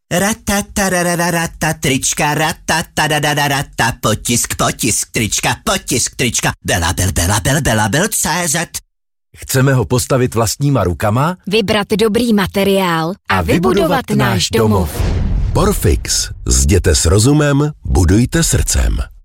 Ratatarararata, trička, ratatarararata, potisk, trička, belabel.cz. Chceme ho postavit vlastníma rukama, vybrat dobrý materiál a vybudovat náš domov. Porfix. Zděte s rozumem, budujte srdcem.